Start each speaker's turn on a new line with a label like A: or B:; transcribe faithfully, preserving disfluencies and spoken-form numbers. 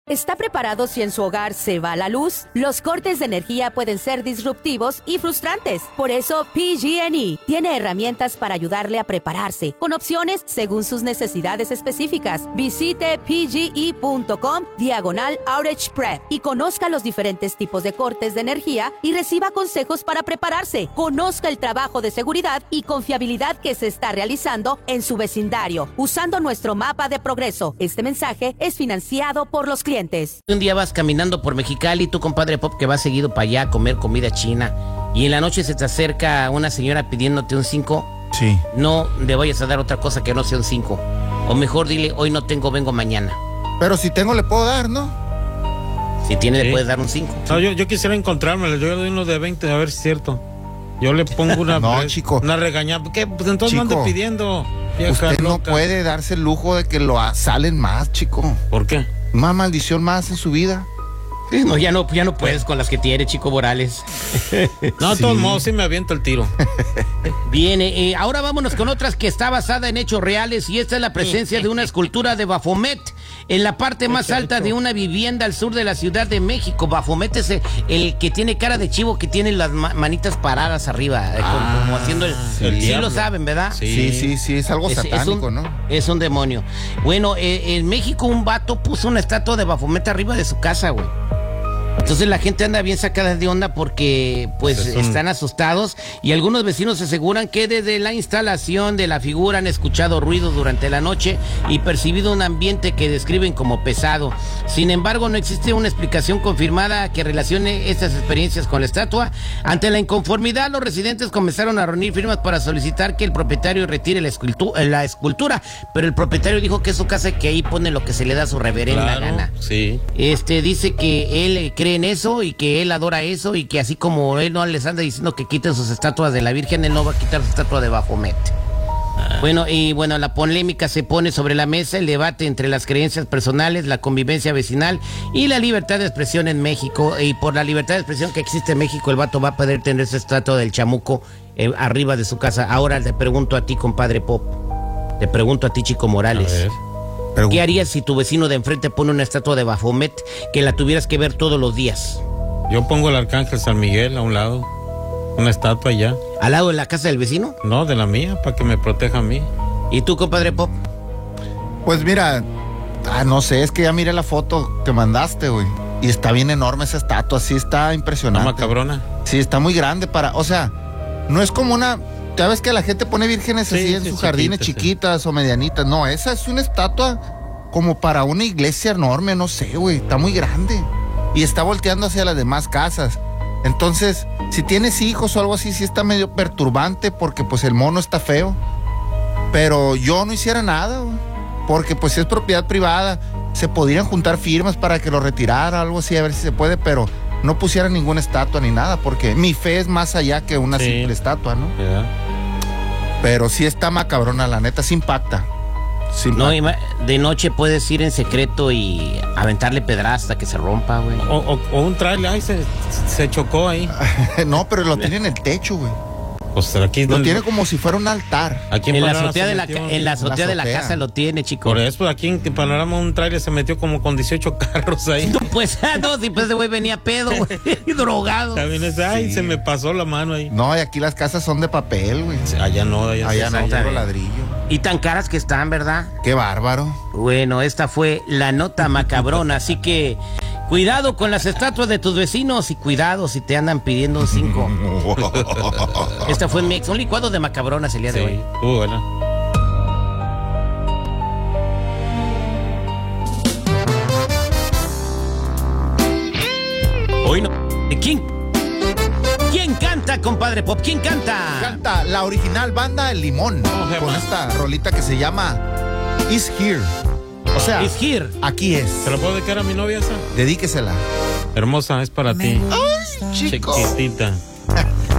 A: ¿Está preparado si en su hogar se va la luz? Los cortes de energía pueden ser disruptivos y frustrantes. Por eso, P G and E tiene herramientas para ayudarle a prepararse, con opciones según sus necesidades específicas. Visite pge.com diagonal outage prep y conozca los diferentes tipos de cortes de energía y reciba consejos para prepararse. Conozca el trabajo de seguridad y confiabilidad que se está realizando en su vecindario, usando nuestro mapa de progreso. Este mensaje es financiado por los clientes.
B: Un día vas caminando por Mexicali, tu compadre Pop, que va seguido para allá a comer comida china, y en la noche se te acerca una señora pidiéndote un cinco.
C: Sí.
B: No le vayas a dar otra cosa que no sea un cinco. O mejor dile, hoy no tengo, vengo mañana.
C: Pero si tengo le puedo dar, ¿no?
B: Si tiene,
D: sí,
B: le puedes dar un cinco.
D: No, yo, yo quisiera encontrármelo, yo le doy uno de veinte, a ver si es cierto. Yo le pongo una,
C: no,
D: re,
C: chico.
D: una regañada. ¿Qué? Pues entonces
C: chico,
D: no ande pidiendo.
C: Usted no
D: loca.
C: puede darse el lujo de que lo salen más, chico.
D: ¿Por qué?
C: Más maldición más en su vida.
B: No, ya no, ya no puedes con las que tiene, Chico Morales.
D: No, de
C: sí.
D: todos modos, sí me aviento el tiro.
B: Bien, eh, ahora vámonos con otras que está basada en hechos reales, y esta es la presencia de una escultura de Baphomet en la parte más alta de una vivienda al sur de la Ciudad de México. Baphomet es el, el que tiene cara de chivo, que tiene las ma manitas paradas arriba, eh,
D: ah,
B: como, como haciendo el...
D: el
B: sí
D: diablo.
B: Lo saben, ¿verdad?
C: Sí, sí, sí, sí es algo
B: es,
C: satánico,
B: es un,
C: ¿no?
B: Es un demonio. Bueno, eh, en México un vato puso una estatua de Baphomet arriba de su casa, güey. Entonces la gente anda bien sacada de onda porque pues
D: Pues es un...
B: están asustados, y algunos vecinos aseguran que desde la instalación de la figura han escuchado ruidos durante la noche y percibido un ambiente que describen como pesado. Sin embargo, no existe una explicación confirmada que relacione estas experiencias con la estatua. Ante la inconformidad, los residentes comenzaron a reunir firmas para solicitar que el propietario retire la, escultu la escultura, pero el propietario dijo que es su casa y que ahí pone lo que se le da a su reverenda
D: claro,
B: gana.
D: Sí.
B: Este dice que él cree en eso y que él adora eso, y que así como él no les anda diciendo que quiten sus estatuas de la Virgen, él no va a quitar su estatua de Baphomet. Ah. Bueno, y bueno, la polémica se pone sobre la mesa, el debate entre las creencias personales, la convivencia vecinal y la libertad de expresión en México. Y por la libertad de expresión que existe en México, el vato va a poder tener su estatua del chamuco eh, arriba de su casa. Ahora te pregunto a ti, compadre Pop, te pregunto a ti, Chico Morales.
D: A ver.
B: ¿Qué harías si tu vecino de enfrente pone una estatua de Baphomet que la tuvieras que ver todos los días?
D: Yo pongo el Arcángel San Miguel a un lado, una estatua y ya.
B: ¿Al lado de la casa del vecino?
D: No, de la mía, para que me proteja a mí.
B: ¿Y tú, compadre Pop?
C: Pues mira, ah, no sé, es que ya miré la foto que mandaste, güey. Y está bien enorme esa estatua, sí está impresionante.
D: ¿No, macabrona?
C: Sí, está muy grande para, o sea, no es como una... Ya ves que la gente pone vírgenes
D: Sí,
C: así en
D: sí,
C: sus jardines
D: chiquitas,
C: chiquitas sí. o medianitas. No, esa es una estatua como para una iglesia enorme, no sé, güey. Está muy grande. Y está volteando hacia las demás casas. Entonces, si tienes hijos o algo así, sí está medio perturbante porque pues el mono está feo. Pero yo no hiciera nada, güey. Porque pues es propiedad privada. Se podrían juntar firmas para que lo retirara, algo así, a ver si se puede, pero... no pusiera ninguna estatua ni nada, porque mi fe es más allá que una sí. simple estatua, ¿no?
D: Yeah.
C: Pero sí está macabrona, la neta, sí impacta. Sí impacta.
B: No, de noche puedes ir en secreto y aventarle pedradas hasta que se rompa, güey.
D: O, o, o un trailer, ahí se, se chocó ahí.
C: No, pero lo tiene en el techo, güey.
D: Pues aquí
C: lo tiene como si fuera un altar.
D: Aquí en,
B: en la azotea de la, en la azotea de la casa lo tiene, chico.
D: Por eso, aquí en Panorama un trailer se metió como con dieciocho carros ahí.
B: No, pues, no, si pues ese güey venía pedo, güey, drogado.
D: También es, ay, sí. se me pasó la mano ahí.
C: No, y aquí las casas son de papel, güey.
D: Allá no, allá,
C: allá no, puro ladrillo.
B: Y tan caras que están, ¿verdad?
C: Qué bárbaro.
B: Bueno, esta fue la nota macabrona, así que cuidado con las estatuas de tus vecinos y cuidado si te andan pidiendo un cinco. Esta fue mi ex, un licuado de macabronas el día
D: sí,
B: de hoy.
D: Uh, bueno.
B: Hoy no. ¿Quién? ¿Quién canta, compadre Pop? ¿Quién canta?
C: Canta la original banda El Limón, oh, con esta rolita que se llama Is Here. O sea,
B: Is Here.
C: Aquí es.
D: ¿Se la puedo dedicar a mi novia esa?
C: Dedíquesela.
D: Hermosa, es para ti.
C: Ay, chico.
D: Chiquitita.